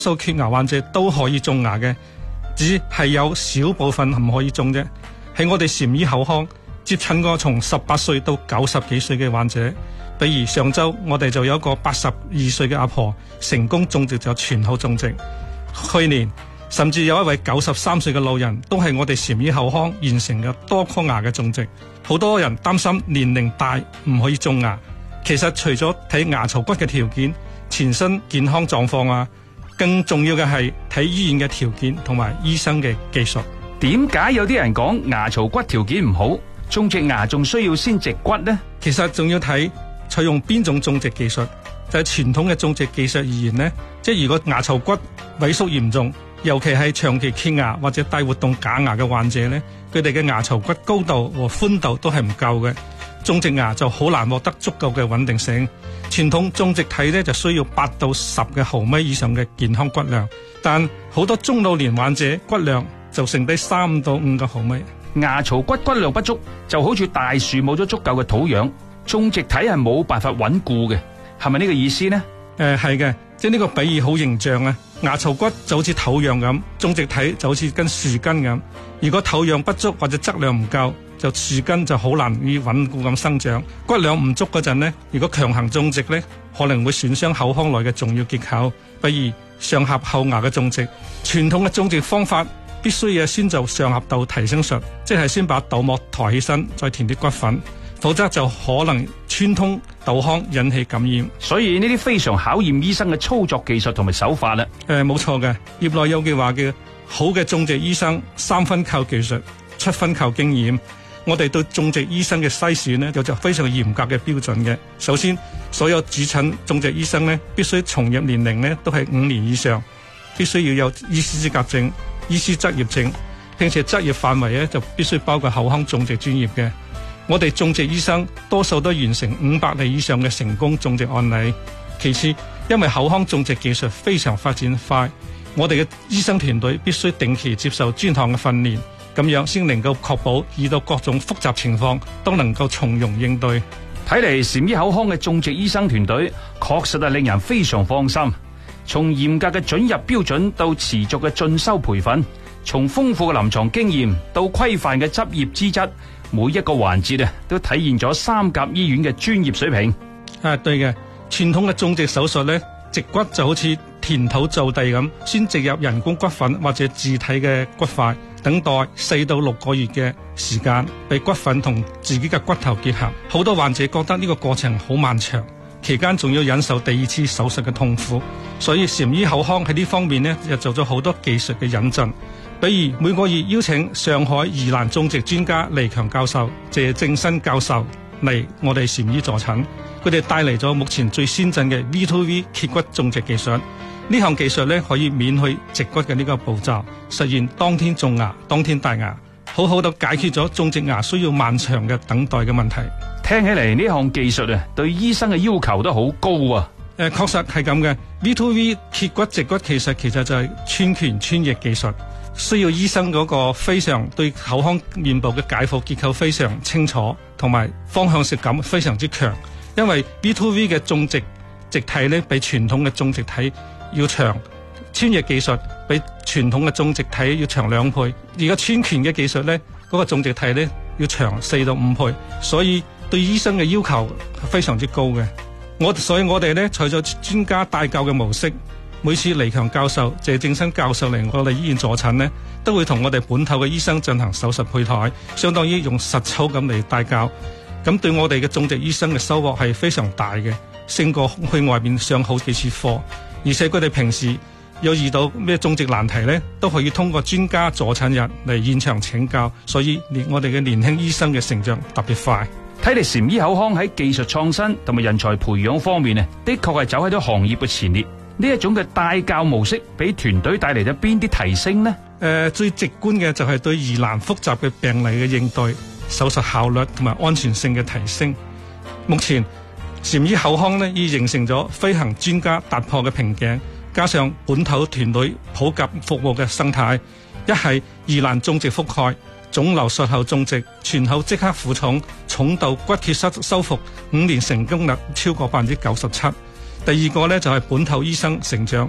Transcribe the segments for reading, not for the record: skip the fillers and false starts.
數缺牙患者都可以種牙嘅，只係有少部分唔可以種啫。喺我哋禪醫口腔接診過從18歲到90幾歲嘅患者，比如上週我哋就有一個82歲嘅阿婆成功種植咗全口種植。去年甚至有一位93歲嘅老人都係我哋禪醫口腔完成嘅多顆牙嘅種植。好多人擔心年齡大唔可以種牙，其實除咗睇牙槽骨嘅條件、全身健康狀況啊，更重要嘅係睇醫院嘅條件同埋醫生嘅技術。 點解有啲人講牙槽骨條件唔好，種植牙仲需要先植骨呢？ 其實仲要睇採用邊種種植技術。就係傳統嘅種植技術而言呢，即係如果牙槽骨萎縮嚴重，尤其係長期缺牙或者低活動假牙嘅患者呢，佢哋嘅牙槽骨高度和寬度都係唔夠嘅，種植牙就好難獲得足夠嘅穩定性。傳統種植體呢，就需要8到10嘅毫米以上嘅健康骨量，但好多中老年患者骨量就剩低3到5個毫米。 牙槽骨骨量不足就好似大樹冇咗足夠嘅土壤，種植體係冇辦法穩固嘅，係咪呢個意思呢？ 係嘅，即係呢個比喻好形象啊！牙槽骨就好似土壤咁，種植體就好似根樹根咁。如果土壤不足或者質量唔夠，就樹根就好難以穩固咁生長。骨量唔足嗰陣呢，如果強行種植呢，可能會損傷口腔內嘅重要結構，比如上頜後牙嘅種植。傳統嘅種植方法必須要先做上頜道提升術，即係先把豆膜抬起身，再填啲骨粉。否則就可能穿通豆腔引起感染， 所以呢啲非常考驗醫生嘅操作技術同埋手法啦。 冇錯嘅，業內有句話叫好嘅種植醫生3分靠技術，7分靠經驗。我哋對種植醫生嘅篩選呢，有着非常嚴格嘅標準嘅。首先，所有主診種植醫生呢，必須從業年齡呢都係5年以上，必須要有醫師資格證、醫師執業證，並且執業範圍呢就必須包括口腔種植專業嘅。我哋種植醫生多數都完成500例以上嘅成功種植案例。其次，因為口腔種植技術非常發展快，我哋嘅醫生團隊必須定期接受專項嘅訓練，咁樣先能夠確保遇到各種複雜情況都能夠從容應對。 睇嚟禪醫口腔嘅種植醫生團隊確實係令人非常放心。從嚴格嘅准入標準到持續嘅進修培訓，從豐富嘅臨床經驗到規範嘅執業資質，每一個環節都體現咗3甲醫院嘅專業水平。 對嘅，傳統嘅種植手術呢，植骨就好似填土造地咁，先植入人工骨粉或者自體嘅骨塊，等待4到6個月嘅時間，俾骨粉同自己嘅骨頭結合。好多患者覺得呢個過程好漫長，期間仲要忍受第2次手術嘅痛苦，所以禪醫口腔喺呢方面呢，又做咗好多技術嘅引進。比如每個月邀請上海宜蘭種植專家黎強教授、謝正新教授嚟我哋禪醫助診，佢哋帶嚟咗目前最先進嘅 V2V 揭骨種植技術。呢項技術咧可以免去植骨嘅呢個步驟，實現當天種牙、當天戴牙，好好地解決咗種植牙需要漫長嘅等待嘅問題。 聽起嚟呢項技術對醫生嘅要求都好高啊！ 確實係咁嘅。V2V 揭骨植骨其實就係穿顴穿翼技術。需要醫生嗰個非常對口腔面部嘅解剖結構非常清楚，同埋方向性感非常之強。因為 V2V 嘅種植植體咧比傳統嘅種植體要長，穿翼技術比傳統嘅種植體要長2倍。而家穿顴嘅技術咧，嗰個種植體咧要長4到5倍，所以對醫生嘅要求係非常之高嘅。所以我哋咧採咗專家帶教嘅模式。每次黎強教授、謝正新教授嚟我哋醫院助診呢，都會同我哋本土嘅醫生進行手術配台，相當於用實操咁嚟帶教。咁對我哋嘅種植醫生嘅收穫係非常大嘅，勝過去外面上好幾次課。而且佢哋平時有遇到咩種植難題呢，都可以通過專家助診日嚟現場請教，所以我哋嘅年輕醫生嘅成長特別快。 睇嚟禪醫口腔喺技術創新同埋人才培養方面的確係走喺咗行業嘅前列。呢一種嘅帶教模式俾團隊帶嚟咗邊啲提升呢？ 最直觀嘅就係對疑難複雜嘅病例嘅應對、手術效率同埋安全性嘅提升。目前禪醫口腔已形成咗飛行專家突破嘅瓶頸，加上本土團隊普及服務嘅生態，一係疑難種植覆蓋、腫瘤術後種植、全口即刻負重、重度骨缺失修復5年成功率超過97%。第二個呢，就係本土醫生成長，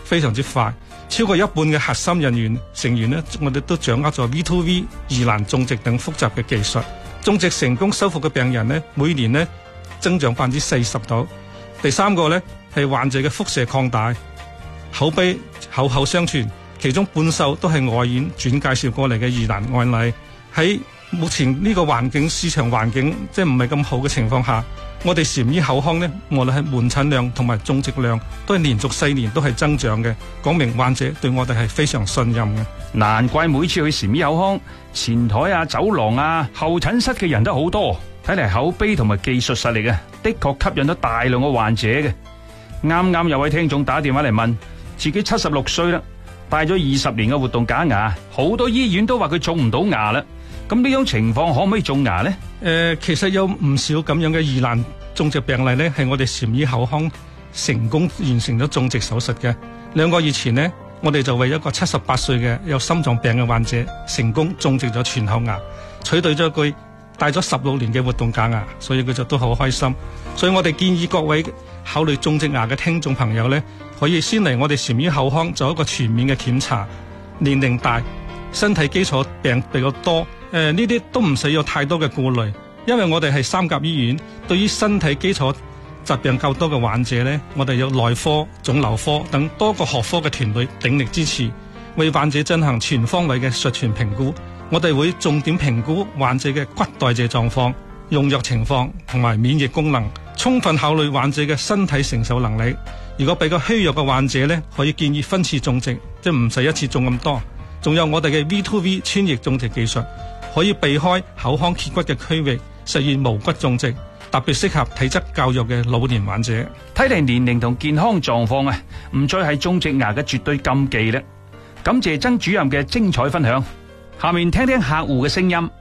非常之快，超過一半嘅核心人員成員呢，我哋都掌握咗 V2V 疑難種植等複雜嘅技術，種植成功修復嘅病人呢，每年呢增長40%到。第三個呢係患者嘅輻射擴大，口碑口口相傳，其中半數都係外院轉介紹過嚟嘅疑難案例。喺目前呢個市場環境即係唔係咁好嘅情況下，我哋禪醫口腔呢，無論係門診量同埋種植量都係連續4年都係增長嘅，講明患者對我哋係非常信任嘅。 難怪每次去禪醫口腔，前台啊、走廊啊、候診室嘅人都好多，睇嚟口碑同埋技術實力啊，的確吸引咗大量嘅患者嘅。啱啱有位聽眾打電話嚟問，自己76歲啦，戴咗20年嘅活動假牙，好多醫院都話佢種唔到牙啦。咁呢種情況可唔可以種牙呢？ 其實有唔少咁樣嘅疑難種植病例呢，係我哋禪醫口腔成功完成咗種植手術嘅。2個月前呢，我哋就為一個78歲嘅有心臟病嘅患者成功種植咗全口牙，取代咗佢戴咗16年嘅活動假牙，所以佢就都好開心。所以我哋建議各位考慮種植牙嘅聽眾朋友呢，可以先嚟我哋禪醫口腔做一個全面嘅檢查，年齡大、身體基礎病比較多，呢啲都唔使有太多嘅顧慮，因為我哋係3甲醫院，對於身體基礎疾病較多嘅患者呢，我哋有內科、腫瘤科等多個學科嘅團隊鼎力支持，為患者進行全方位嘅術前評估。我哋會重點評估患者嘅骨代謝狀況、用藥情況同埋免疫功能，充分考慮患者嘅身體承受能力。如果比較虛弱嘅患者呢，可以建議分次種植，即係唔使一次種咁多。仲有我哋嘅 V2V 穿液種植技術，可以避開口腔缺骨嘅區域，實現無骨種植，特別適合體質較弱嘅老年患者。 睇嚟年齡同健康狀況啊，唔再係種植牙嘅絕對禁忌啦。感謝曾主任嘅精彩分享。下面聽聽客戶嘅聲音。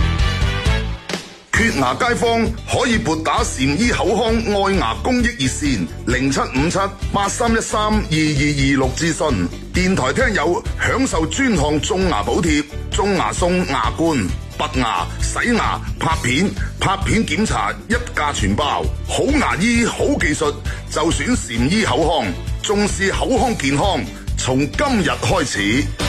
缺牙街坊可以撥打禪醫口腔愛牙公益熱線075783132226諮詢。電台聽友享受專項種牙補貼，種牙送牙冠、拔牙、洗牙、拍片檢查一價全包。好牙醫好技術，就選禪醫口腔，重視口腔健康，從今日開始。